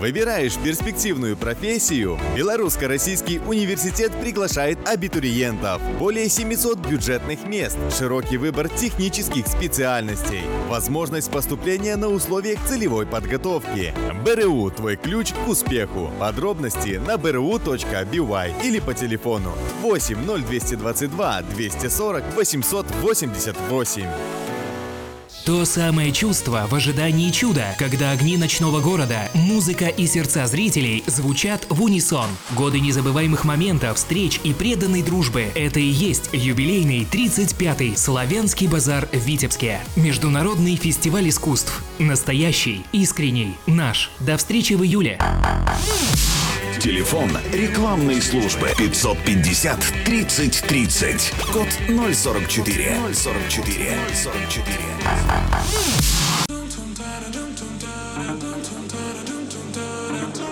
Выбираешь перспективную профессию? Белорусско-российский университет приглашает абитуриентов. Более 700 бюджетных мест, широкий выбор технических специальностей, возможность поступления на условиях целевой подготовки. БРУ – твой ключ к успеху. Подробности на bru.by или по телефону 8 0222 240 888. То самое чувство в ожидании чуда, когда огни ночного города, музыка и сердца зрителей звучат в унисон. Годы незабываемых моментов, встреч и преданной дружбы – это и есть юбилейный 35-й Славянский базар в Витебске. Международный фестиваль искусств. Настоящий, искренний, наш. До встречи в июле. Телефон рекламной службы 550 30 30. Код 044. 044. 044.